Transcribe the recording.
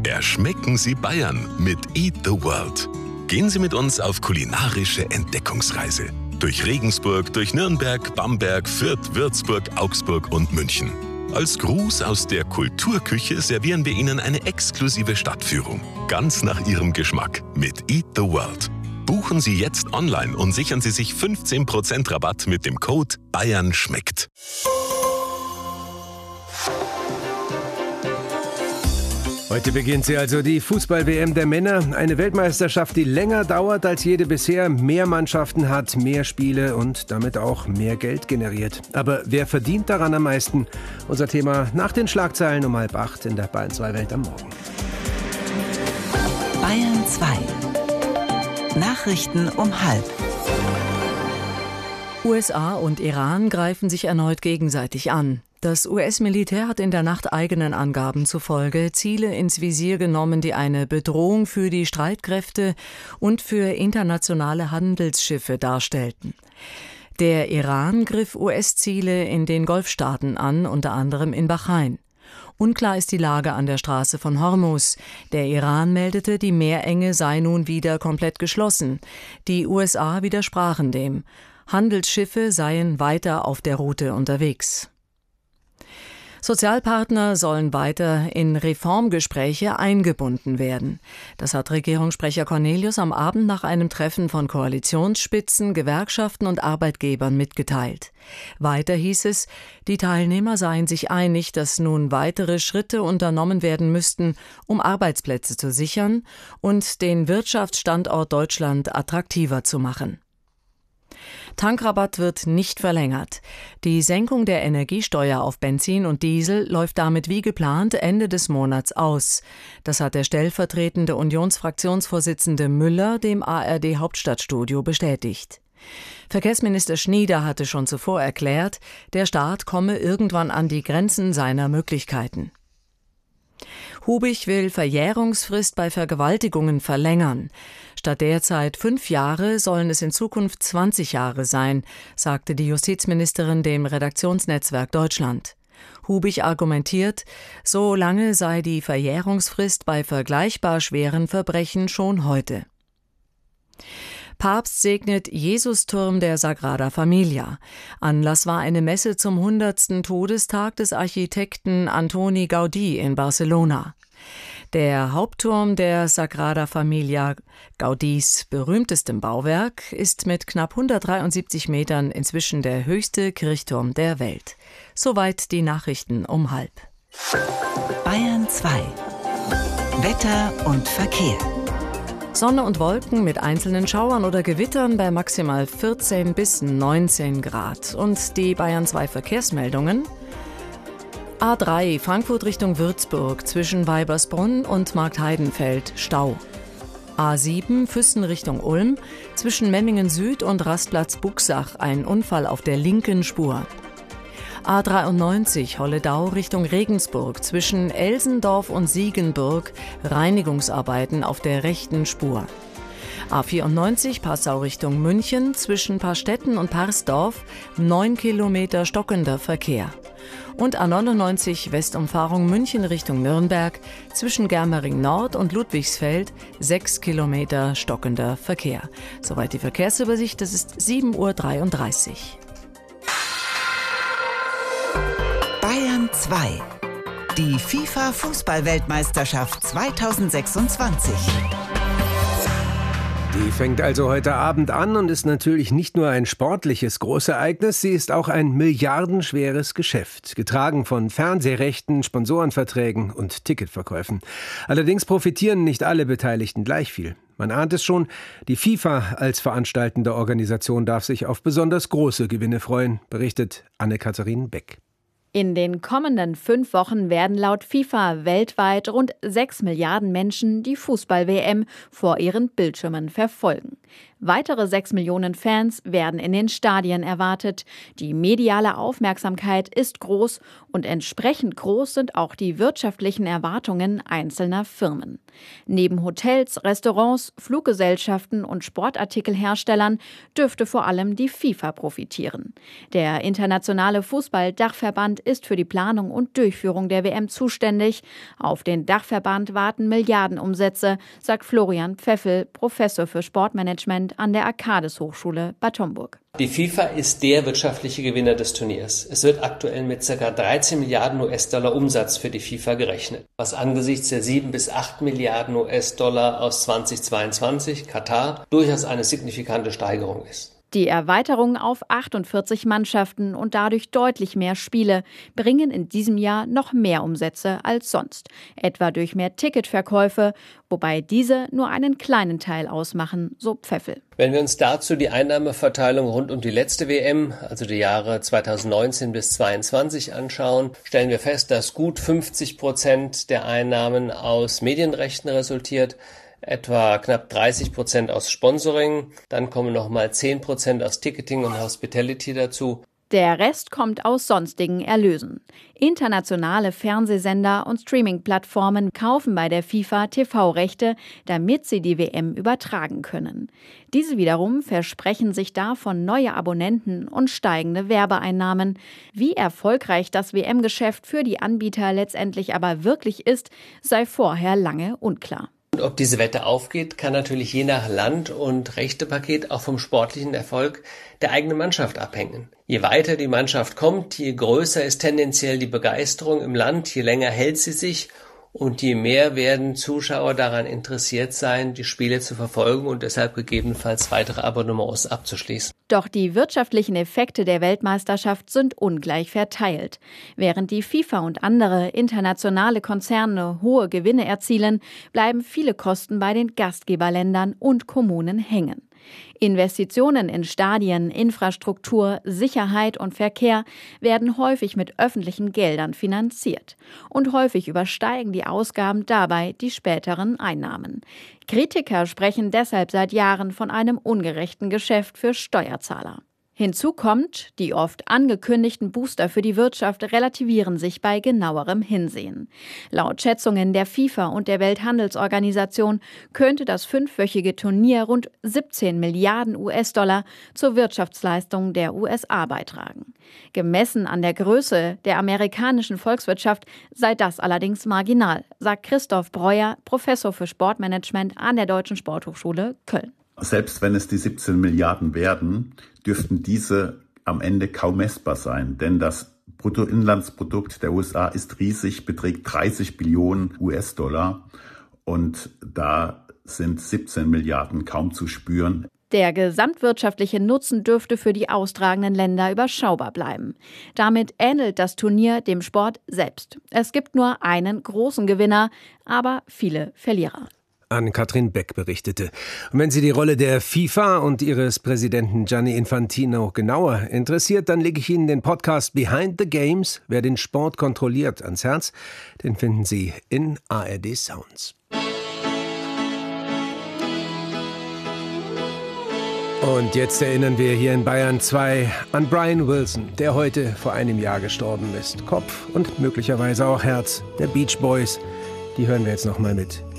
Erschmecken Sie Bayern mit Eat the World. Gehen Sie mit uns auf kulinarische Entdeckungsreise. Durch Regensburg, durch Nürnberg, Bamberg, Fürth, Würzburg, Augsburg und München. Als Gruß aus der Kulturküche servieren wir Ihnen eine exklusive Stadtführung. Ganz nach Ihrem Geschmack mit Eat the World. Buchen Sie jetzt online und sichern Sie sich 15% Rabatt mit dem Code Bayern schmeckt. Heute beginnt sie also, die Fußball-WM der Männer. Eine Weltmeisterschaft, die länger dauert als jede bisher, mehr Mannschaften hat, mehr Spiele und damit auch mehr Geld generiert. Aber wer verdient daran am meisten? Unser Thema nach den Schlagzeilen um 7:30 in der Bayern 2 Welt am Morgen. Bayern 2 Nachrichten um 12:30. USA und Iran greifen sich erneut gegenseitig an. Das US-Militär hat in der Nacht eigenen Angaben zufolge Ziele ins Visier genommen, die eine Bedrohung für die Streitkräfte und für internationale Handelsschiffe darstellten. Der Iran griff US-Ziele in den Golfstaaten an, unter anderem in Bahrain. Unklar ist die Lage an der Straße von Hormuz. Der Iran meldete, die Meerenge sei nun wieder komplett geschlossen. Die USA widersprachen dem. Handelsschiffe seien weiter auf der Route unterwegs. Sozialpartner sollen weiter in Reformgespräche eingebunden werden. Das hat Regierungssprecher Cornelius am Abend nach einem Treffen von Koalitionsspitzen, Gewerkschaften und Arbeitgebern mitgeteilt. Weiter hieß es, die Teilnehmer seien sich einig, dass nun weitere Schritte unternommen werden müssten, um Arbeitsplätze zu sichern und den Wirtschaftsstandort Deutschland attraktiver zu machen. Tankrabatt wird nicht verlängert. Die Senkung der Energiesteuer auf Benzin und Diesel läuft damit wie geplant Ende des Monats aus. Das hat der stellvertretende Unionsfraktionsvorsitzende Müller dem ARD Hauptstadtstudio bestätigt. Verkehrsminister Schnieder hatte schon zuvor erklärt, der Staat komme irgendwann an die Grenzen seiner Möglichkeiten. Hubich will Verjährungsfrist bei Vergewaltigungen verlängern. Statt derzeit 5 Jahre sollen es in Zukunft 20 Jahre sein, sagte die Justizministerin dem Redaktionsnetzwerk Deutschland. Hubich argumentiert, so lange sei die Verjährungsfrist bei vergleichbar schweren Verbrechen schon heute. Papst segnet Jesusturm der Sagrada Familia. Anlass war eine Messe zum 100. Todestag des Architekten Antoni Gaudí in Barcelona. Der Hauptturm der Sagrada Familia, Gaudís berühmtestem Bauwerk, ist mit knapp 173 Metern inzwischen der höchste Kirchturm der Welt. Soweit die Nachrichten um 12:30. Bayern 2 Wetter und Verkehr. Sonne und Wolken mit einzelnen Schauern oder Gewittern bei maximal 14 bis 19 Grad. Und die Bayern 2 Verkehrsmeldungen. A3 Frankfurt Richtung Würzburg zwischen Weibersbrunn und Marktheidenfeld Stau. A7 Füssen Richtung Ulm zwischen Memmingen Süd und Rastplatz Buxach ein Unfall auf der linken Spur. A93 Holledau Richtung Regensburg zwischen Elsendorf und Siegenburg Reinigungsarbeiten auf der rechten Spur. A94 Passau Richtung München zwischen Parstetten und Parsdorf 9 Kilometer stockender Verkehr. Und A99 Westumfahrung München Richtung Nürnberg zwischen Germering Nord und Ludwigsfeld 6 Kilometer stockender Verkehr. Soweit die Verkehrsübersicht, das ist 7:33 Uhr. Bayern 2 Die FIFA-Fußball-Weltmeisterschaft 2026. Die fängt also heute Abend an und ist natürlich nicht nur ein sportliches Großereignis, sie ist auch ein milliardenschweres Geschäft, getragen von Fernsehrechten, Sponsorenverträgen und Ticketverkäufen. Allerdings profitieren nicht alle Beteiligten gleich viel. Man ahnt es schon, die FIFA als veranstaltende Organisation darf sich auf besonders große Gewinne freuen, berichtet Anne-Katharin Beck. In den kommenden 5 Wochen werden laut FIFA weltweit rund 6 Milliarden Menschen die Fußball-WM vor ihren Bildschirmen verfolgen. Weitere 6 Millionen Fans werden in den Stadien erwartet. Die mediale Aufmerksamkeit ist groß und entsprechend groß sind auch die wirtschaftlichen Erwartungen einzelner Firmen. Neben Hotels, Restaurants, Fluggesellschaften und Sportartikelherstellern dürfte vor allem die FIFA profitieren. Der internationale Fußball-Dachverband ist für die Planung und Durchführung der WM zuständig. Auf den Dachverband warten Milliardenumsätze, sagt Florian Pfeffel, Professor für Sportmanagement an der Arcadis-Hochschule Bad Homburg. Die FIFA ist der wirtschaftliche Gewinner des Turniers. Es wird aktuell mit ca. 13 Milliarden US-Dollar Umsatz für die FIFA gerechnet, was angesichts der 7 bis 8 Milliarden US-Dollar aus 2022, Katar, durchaus eine signifikante Steigerung ist. Die Erweiterung auf 48 Mannschaften und dadurch deutlich mehr Spiele bringen in diesem Jahr noch mehr Umsätze als sonst, etwa durch mehr Ticketverkäufe, wobei diese nur einen kleinen Teil ausmachen, so Pfeffel. Wenn wir uns dazu die Einnahmeverteilung rund um die letzte WM, also die Jahre 2019 bis 2022 anschauen, stellen wir fest, dass gut 50% der Einnahmen aus Medienrechten resultiert, etwa knapp 30% aus Sponsoring, dann kommen nochmal 10% aus Ticketing und Hospitality dazu. Der Rest kommt aus sonstigen Erlösen. Internationale Fernsehsender und Streaming-Plattformen kaufen bei der FIFA TV-Rechte, damit sie die WM übertragen können. Diese wiederum versprechen sich davon neue Abonnenten und steigende Werbeeinnahmen. Wie erfolgreich das WM-Geschäft für die Anbieter letztendlich aber wirklich ist, sei vorher lange unklar. Und ob diese Wette aufgeht, kann natürlich je nach Land und Rechtepaket auch vom sportlichen Erfolg der eigenen Mannschaft abhängen. Je weiter die Mannschaft kommt, je größer ist tendenziell die Begeisterung im Land, je länger hält sie sich und je mehr werden Zuschauer daran interessiert sein, die Spiele zu verfolgen und deshalb gegebenenfalls weitere Abonnements abzuschließen. Doch die wirtschaftlichen Effekte der Weltmeisterschaft sind ungleich verteilt. Während die FIFA und andere internationale Konzerne hohe Gewinne erzielen, bleiben viele Kosten bei den Gastgeberländern und Kommunen hängen. Investitionen in Stadien, Infrastruktur, Sicherheit und Verkehr werden häufig mit öffentlichen Geldern finanziert. Und häufig übersteigen die Ausgaben dabei die späteren Einnahmen. Kritiker sprechen deshalb seit Jahren von einem ungerechten Geschäft für Steuerzahler. Hinzu kommt, die oft angekündigten Booster für die Wirtschaft relativieren sich bei genauerem Hinsehen. Laut Schätzungen der FIFA und der Welthandelsorganisation könnte das 5-wöchige Turnier rund 17 Milliarden US-Dollar zur Wirtschaftsleistung der USA beitragen. Gemessen an der Größe der amerikanischen Volkswirtschaft sei das allerdings marginal, sagt Christoph Breuer, Professor für Sportmanagement an der Deutschen Sporthochschule Köln. Selbst wenn es die 17 Milliarden werden, dürften diese am Ende kaum messbar sein. Denn das Bruttoinlandsprodukt der USA ist riesig, beträgt 30 Billionen US-Dollar. Und da sind 17 Milliarden kaum zu spüren. Der gesamtwirtschaftliche Nutzen dürfte für die austragenden Länder überschaubar bleiben. Damit ähnelt das Turnier dem Sport selbst. Es gibt nur einen großen Gewinner, aber viele Verlierer. Ann-Kathrin Beck berichtete. Und wenn Sie die Rolle der FIFA und ihres Präsidenten Gianni Infantino genauer interessiert, dann lege ich Ihnen den Podcast Behind the Games, wer den Sport kontrolliert, ans Herz. Den finden Sie in ARD Sounds. Und jetzt erinnern wir hier in Bayern 2 an Brian Wilson, der heute vor einem Jahr gestorben ist. Kopf und möglicherweise auch Herz der Beach Boys. Die hören wir jetzt nochmal mit